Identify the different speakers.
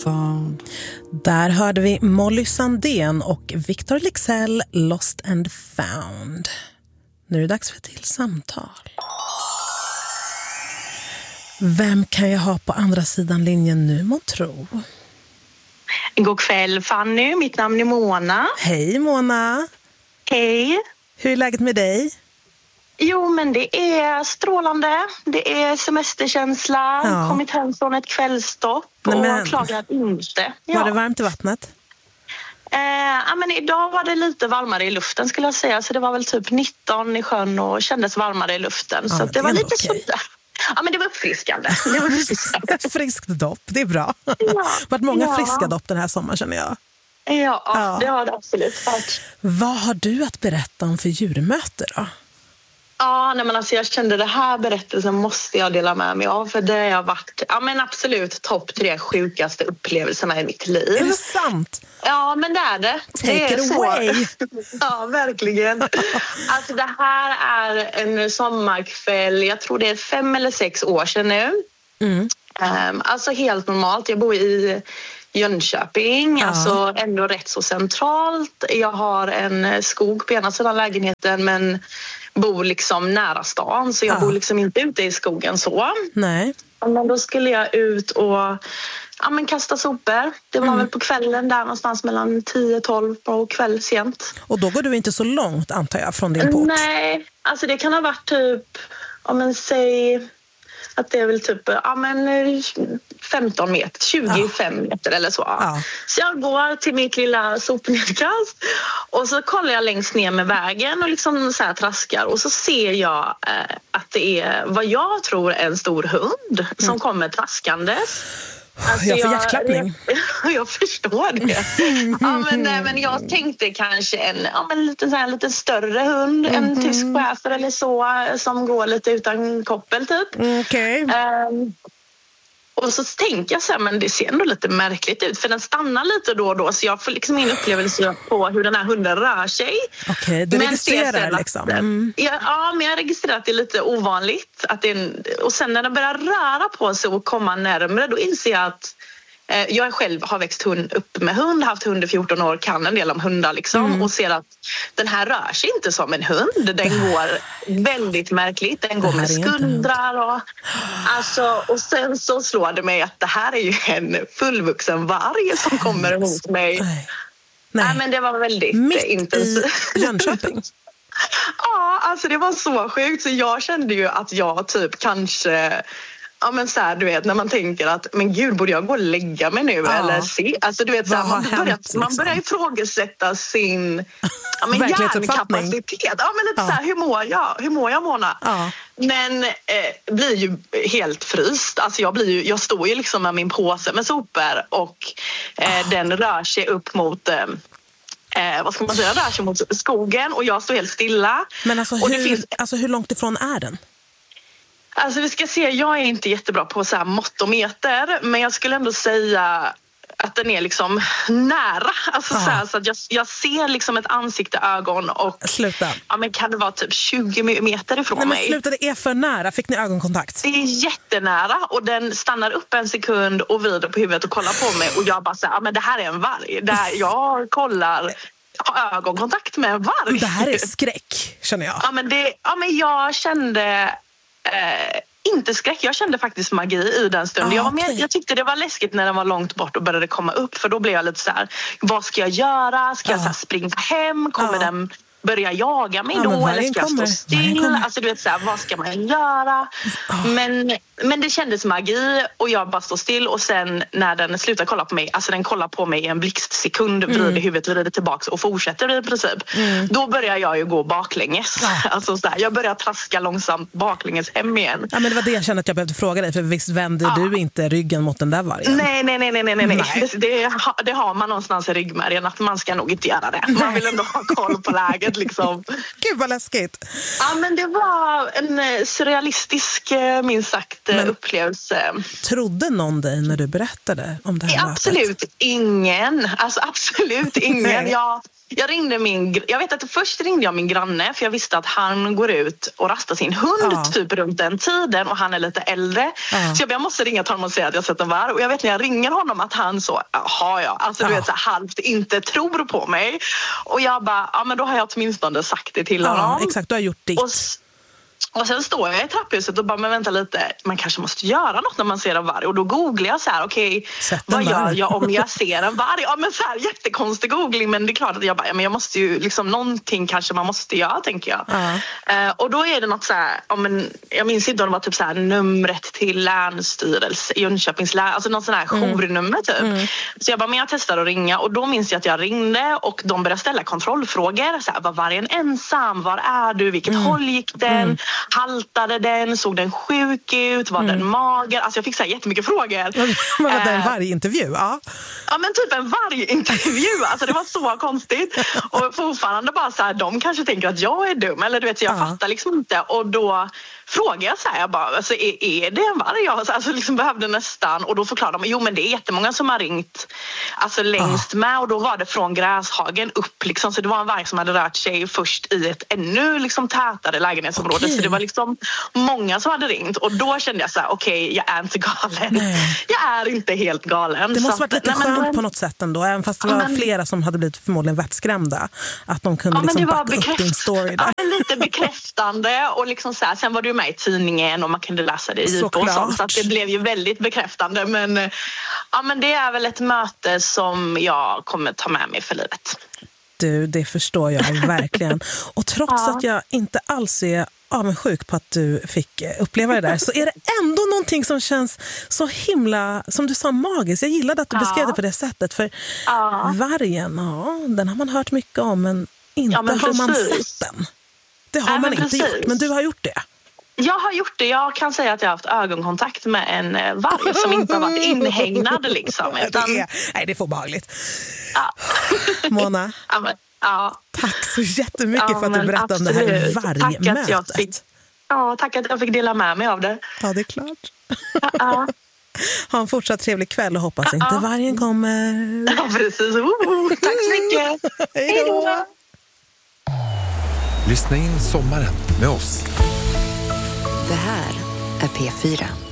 Speaker 1: found.
Speaker 2: Där hörde vi Molly Sandén och Victor Leksell, Lost and found. Nu är det dags för ett till samtal. Vem kan jag ha på andra sidan linjen nu, må tro?
Speaker 3: God kväll Fanny, mitt namn är Mona.
Speaker 2: Hej Mona.
Speaker 3: Hej.
Speaker 2: Hur är läget med dig?
Speaker 3: Jo, men det är strålande. Det är semesterkänsla.
Speaker 2: Ja.
Speaker 3: Kommit hem från ett kvällstopp och klagar inte. Ja.
Speaker 2: Var det varmt i vattnet?
Speaker 3: Men idag var det lite varmare i luften skulle jag säga. Så det var väl typ 19 i sjön och kändes varmare i luften.
Speaker 2: Ja,
Speaker 3: så det var lite
Speaker 2: okej.
Speaker 3: sådär. Ja, men det var uppfriskande.
Speaker 2: Ett friskt dopp, det är bra. Ja. Det har varit många friska dopp den här sommaren känner jag.
Speaker 3: Ja, det har det absolut varit.
Speaker 2: Vad har du att berätta om för djurmöte då?
Speaker 3: Ja, nej, men alltså jag kände det här berättelsen måste jag dela med mig av. För det har varit absolut topp 3 sjukaste upplevelserna i mitt liv.
Speaker 2: Är det sant?
Speaker 3: Ja, men det är det.
Speaker 2: Take it away.
Speaker 3: Ja, verkligen. Alltså det här är en sommarkväll, jag tror det är 5 eller 6 år sedan nu. Alltså helt normalt, jag bor i Jönköping, alltså ändå rätt så centralt. Jag har en skog på ena sidan lägenheten men bor liksom nära stan så jag bor liksom inte ute i skogen så.
Speaker 2: Nej.
Speaker 3: Men då skulle jag ut och kasta sopor. Det var väl på kvällen där någonstans mellan 10-12 på kväll sent.
Speaker 2: Och då går du inte så långt antar jag från din port?
Speaker 3: Nej, alltså det kan ha varit typ, säg att det är väl typ 15 meter, 25 meter eller så.
Speaker 2: Ja.
Speaker 3: Så jag går till mitt lilla sopnedkast och så kollar jag längst ner med vägen och liksom så här traskar och så ser jag att det är vad jag tror är en stor hund som kommer traskandes. Alltså
Speaker 2: jag får hjärtklappning.
Speaker 3: Jag förstår det. Men jag tänkte kanske en lite större hund, en tysk schäfer eller så som går lite utan koppel typ.
Speaker 2: Okej.
Speaker 3: Och så tänker jag så här, men det ser ändå lite märkligt ut för den stannar lite då och då så jag får liksom min upplevelse på hur den här hunden rör sig.
Speaker 2: Okej, du registrerar liksom.
Speaker 3: Ja, men jag registrerar att det är lite ovanligt. Och sen när den börjar röra på sig och komma närmare då inser jag att jag själv har växt upp med hund, haft hund i 14 år, kan en del om hundar liksom och ser att den här rör sig inte som en hund. Den går väldigt märkligt, den går med skuldrar och sen så slår det mig att det här är ju en fullvuxen varg som kommer emot mig. Nej, men det var väldigt intensivt.
Speaker 2: I Jönköping?
Speaker 3: Ja, alltså det var så sjukt så jag kände ju att jag typ kanske så här, du vet, när man tänker att men gud, borde jag gå och lägga mig nu eller se? Alltså du vet, så här, man börjar ifrågasätta sin hjärnkapacitet. Ja, men lite så här, hur mår jag Mona? Ja. Men blir ju helt fryst. Alltså jag står ju liksom med min påse med sopor och den rör sig upp mot vad ska man säga, rör sig mot skogen och jag står helt stilla.
Speaker 2: Men alltså, hur långt ifrån är den?
Speaker 3: Alltså vi ska se, jag är inte jättebra på så här mått och meter, men jag skulle ändå säga att den är liksom nära. Alltså så här, så att jag ser liksom ett ansikte, ögon och...
Speaker 2: Sluta.
Speaker 3: Ja, men kan det vara typ 20 meter ifrån mig?
Speaker 2: Men sluta, det är för nära. Fick ni ögonkontakt?
Speaker 3: Det är jättenära och den stannar upp en sekund och vrider på huvudet och kollar på mig och jag bara säger, men det här är en varg. Jag har ögonkontakt med en varg.
Speaker 2: Det här är skräck, känner jag.
Speaker 3: Men jag kände... inte skräck, jag kände faktiskt magi i den stunden. Jag tyckte det var läskigt när den var långt bort och började komma upp för då blev jag lite så här, vad ska jag göra? Ska jag så här springa hem? Kommer den börja jaga mig då? Eller ska jag stå still? Alltså du vet så här, vad ska man göra? Men det kändes magi och jag bara står still och sen när den slutar kolla på mig, alltså den kollar på mig i en blixtsekund, vrider huvudet, vrider tillbaka och fortsätter i princip. Då börjar jag ju gå baklänges. Alltså så här, jag börjar traska långsamt baklänges hem igen. Ja, men
Speaker 2: det var det jag kände att jag behövde fråga dig, för visst vänder du inte ryggen mot den där vargen?
Speaker 3: Nej. Det har man någonstans i ryggmärgen att man ska nog inte göra det. Man vill ändå ha koll på läget liksom.
Speaker 2: Gud vad läskigt.
Speaker 3: Ja, men det var en surrealistisk, minst sagt, upplevelse.
Speaker 2: Trodde någon dig när du berättade om det här
Speaker 3: Absolut
Speaker 2: mötet?
Speaker 3: Ingen. Alltså absolut ingen. Jag vet att först ringde jag min granne för jag visste att han går ut och rastar sin hund typ runt den tiden och han är lite äldre. Så jag måste ringa till honom och säga att jag sett en varg. Och jag vet när jag ringer honom att han så, alltså du vet så halvt inte tror på mig. Och jag bara, men då har jag åtminstone sagt det till honom.
Speaker 2: Exakt, du har gjort ditt.
Speaker 3: Och sen står jag i trapphuset och bara, men vänta lite, man kanske måste göra något när man ser en varg. Och då googlar jag så här, okej, vad gör jag om jag ser en varg? Ja men så här, jättekonstig googling, men det är klart att jag bara, men jag måste ju liksom, någonting kanske man måste göra, tänker jag. Och då är det något så här, jag minns inte om det var typ så här numret till länsstyrelse, Jönköpings län, alltså något sån här journummer typ. Så jag bara, men jag testar att ringa och då minns jag att jag ringde och de började ställa kontrollfrågor. Så här, var vargen ensam? Var är du? Vilket håll gick den? Haltade den? Såg den sjuk ut? Var den mager? Alltså jag fick så här jättemycket frågor.
Speaker 2: Men var det en vargintervju?
Speaker 3: Ja, men typ en vargintervju. Alltså det var så konstigt. Och fortfarande bara så här, de kanske tänker att jag är dum. Eller du vet, så jag fattar liksom inte. Och då frågade jag så här, jag bara, alltså är det en varg? Alltså liksom behövde nästan. Och då förklarade de, jo men det är jättemånga som har ringt alltså längst med. Och då var det från Gräshagen upp liksom. Så det var en varg som hade rört sig först i ett ännu liksom tätare lägenhetsområde. Så det var liksom många som hade ringt. Och då kände jag så här, okej, jag är inte galen. Nej. Jag är inte helt galen.
Speaker 2: Det måste varit lite skönt på något sätt ändå. Även fast det var flera som hade blivit förmodligen vettskrämda. Att de kunde liksom backa upp din story där.
Speaker 3: Ja, lite bekräftande. Och liksom så här, sen var du med i tidningen och man kunde läsa det i JP och sånt. Så att det blev ju väldigt bekräftande. Men det är väl ett möte som jag kommer ta med mig för livet.
Speaker 2: Du, det förstår jag verkligen. Och trots att jag inte alls är avundsjuk på att du fick uppleva det där, så är det ändå någonting som känns så himla, som du sa, magiskt. Jag gillade att du beskrev det på det sättet. För vargen, den har man hört mycket om, men inte har man sett den. Det har man inte gjort, men du har gjort det.
Speaker 3: Jag har gjort det. Jag kan säga att jag har haft ögonkontakt med en varg som inte har varit inhägnad liksom.
Speaker 2: Nej, det är för obehagligt. Mona, tack så jättemycket för att du berättade om det här vargmötet.
Speaker 3: Tack att jag fick dela med mig av det.
Speaker 2: Ja, det är klart. Ha en fortsatt trevlig kväll och hoppas inte vargen kommer.
Speaker 3: Ja, precis. Tack så mycket.
Speaker 2: Hej då.
Speaker 1: Lyssna in sommaren med oss.
Speaker 4: Det här är P4.